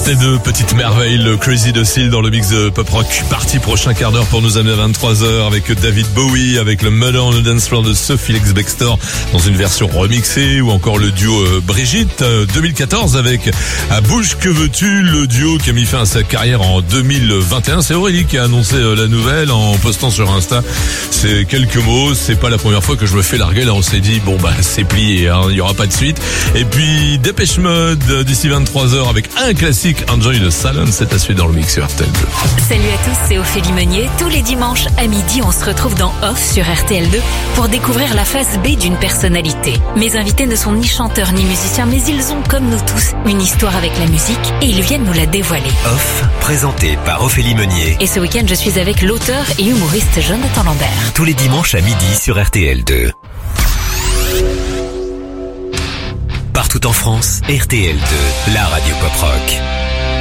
RTL2, petite merveille, le Crazy de Seal dans le mix de Pop Rock. Parti prochain quart d'heure pour nous amener à 23h avec David Bowie, avec le Murder on the Dance Floor de Sophie Ellis-Bextor dans une version remixée, ou encore le duo Brigitte 2014 avec À bouche que veux-tu, le duo qui a mis fin à sa carrière en 2021. C'est Aurélie qui a annoncé la nouvelle en postant sur Insta. C'est quelques mots, c'est pas la première fois que je me fais larguer. Là on s'est dit bon bah c'est plié, hein, il y aura pas de suite. Et puis Dépêche Mode d'ici 23h avec un classique, Enjoy the Silence, c'est à suivre dans le mix sur RTL2. Salut à tous, c'est Ophélie Meunier. Tous les dimanches à midi, on se retrouve dans Off sur RTL2 pour découvrir la face B d'une personnalité. Mes invités ne sont ni chanteurs ni musiciens, mais ils ont, comme nous tous, une histoire avec la musique et ils viennent nous la dévoiler. Off, présenté par Ophélie Meunier. Et ce week-end, je suis avec l'auteur et humoriste Jonathan Lambert. Tous les dimanches à midi sur RTL2. Partout en France, RTL2, la radio pop rock.